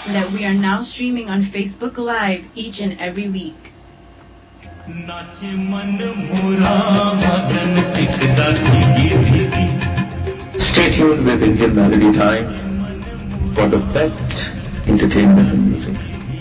that we are now streaming on Facebook Live each and every week. Stay tuned with Indian Melody Time for the best entertainment and music.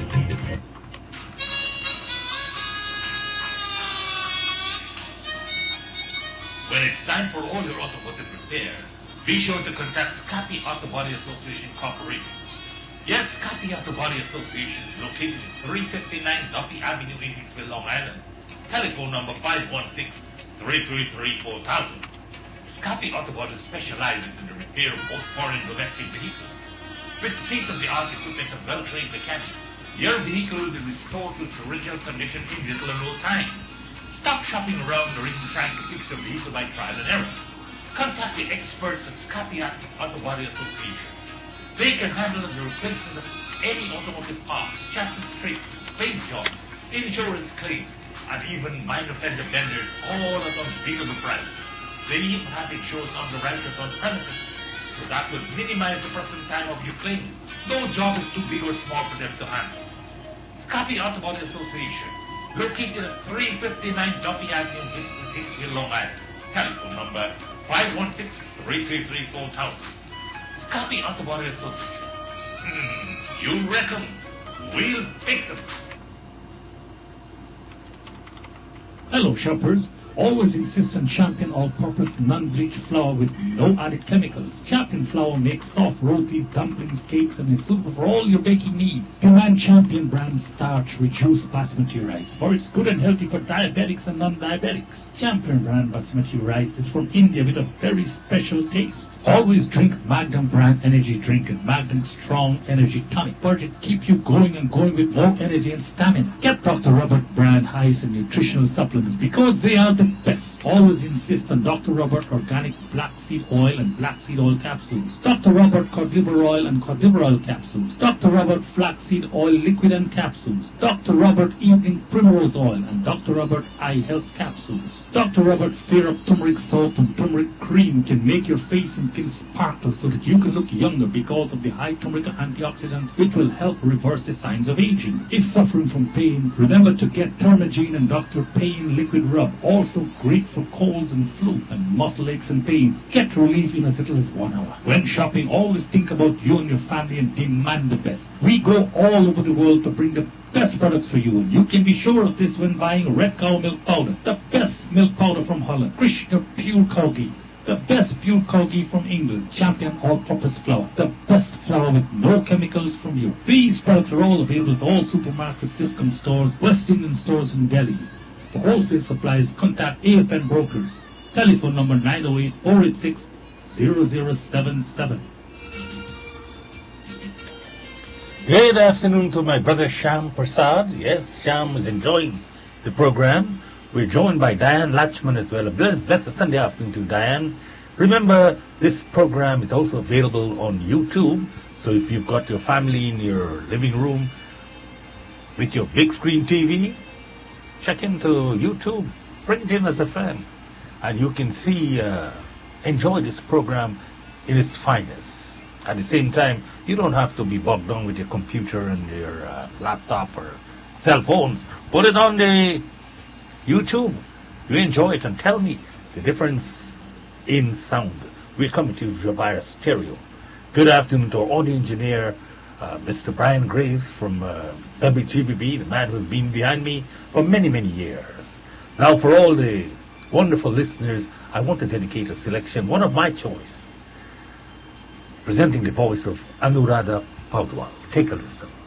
When it's time for all your automotive repairs, be sure to contact Scapi Auto Body Association Incorporated. Yes, Scapi Auto Body Association is located at 359 Duffy Avenue in Hicksville, Long Island. Telephone number 516-333-4000. Scapi Auto Body specializes in the repair of both foreign and domestic vehicles. With state-of-the-art equipment and well-trained mechanics, your vehicle will be restored to its original condition in little or no time. Stop shopping around or even trying to fix your vehicle by trial and error. Contact the experts at Scapi Auto Body Association. They can handle the replacement of any automotive parts, chassis treatments, paint job, insurance claims, and even minor fender benders, all at unbeatable prices. They even have insurance underwriters on premises, so that will minimize the present time of your claims. No job is too big or small for them to handle. Scapi Auto Body Association, located at 359 Duffy Avenue in Hicksville, Long Island. Telephone number 516-333-4000. Scapi Auto Body Association. You reckon? We'll fix it. Hello shoppers, always insist on Champion all-purpose non-bleach flour with no added chemicals. Champion flour makes soft rotis, dumplings, cakes, and is suitable for all your baking needs. Demand Champion brand starch reduced basmati rice, for it's good and healthy for diabetics and non-diabetics. Champion brand basmati rice is from India with a very special taste. Always drink Magnum brand energy drink and Magnum strong energy tonic, for it keep you going and going with more energy and stamina. Get Dr. Robert brand highs and nutritional supplements because they are the best. Always insist on Dr. Robert organic black seed oil and black seed oil capsules. Dr. Robert cod liver oil and cod liver oil capsules. Dr. Robert flaxseed oil liquid and capsules. Dr. Robert evening primrose oil and Dr. Robert eye health capsules. Dr. Robert Fear Up turmeric soap and turmeric cream can make your face and skin sparkle so that you can look younger because of the high turmeric antioxidants, which will help reverse the signs of aging. If suffering from pain, remember to get Termagene and Dr. Pain liquid rub. Also great for colds and flu and muscle aches and pains. Get relief in as little as 1 hour. When shopping, always think about you and your family and demand the best. We go all over the world to bring the best products for you, and you can be sure of this when buying Red Cow milk powder, the best milk powder from Holland. Krishna Pure Cow Ghee, the best pure cow ghee from England. Champion all-purpose flour, the best flour with no chemicals from Europe. These products are all available at all supermarkets, discount stores, West Indian stores and delis. For wholesale supplies, contact AFN Brokers. Telephone number 908-486-0077. Good afternoon to my brother Sham Prasad. Yes, Sham is enjoying the program. We're joined by Diane Latchman as well. A blessed Sunday afternoon to Diane. Remember, this program is also available on YouTube. So if you've got your family in your living room with your big screen TV, check into YouTube, bring it in as a friend, and you can see, enjoy this program in its finest. At the same time, you don't have to be bogged down with your computer and your laptop or cell phones. Put it on the YouTube. You enjoy it and tell me the difference in sound. We're coming to you via stereo. Good afternoon to our audio engineer, Mr. Brian Graves from WGBB, the man who's been behind me for many, many years. Now, for all the wonderful listeners, I want to dedicate a selection, one of my choice, presenting the voice of Anuradha Paudwal. Take a listen.